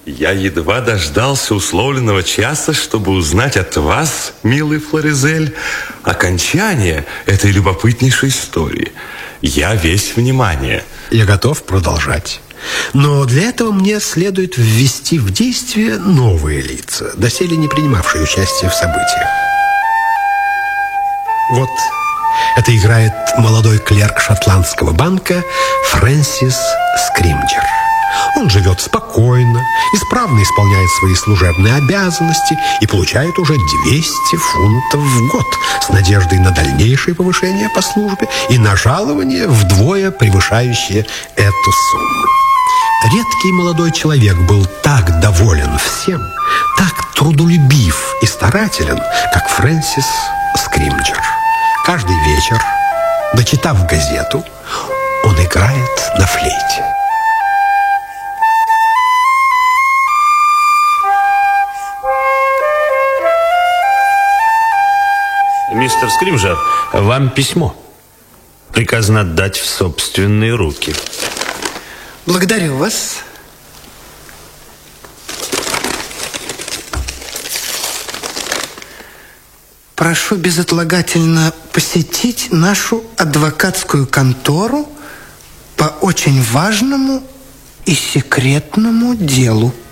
Я едва дождался условленного часа, чтобы узнать от вас, милый Флоризель, окончание этой любопытнейшей истории. Я весь внимание. Я готов продолжать. Но для этого мне следует ввести в действие новые лица, доселе не принимавшие участие в событиях. Вот это играет молодой клерк шотландского банка Фрэнсис Скримджер. Он живет спокойно, исправно исполняет свои служебные обязанности и получает уже 200 фунтов в год с надеждой на дальнейшее повышение по службе и на жалование вдвое превышающее эту сумму. Редкий молодой человек был так доволен всем, так трудолюбив и старателен, как Фрэнсис Скримджер. Каждый вечер, дочитав газету, он играет на флейте. Мистер Скримджер, вам письмо. Приказано отдать в собственные руки. Благодарю вас. Прошу безотлагательно посетить нашу адвокатскую контору по очень важному и секретному делу.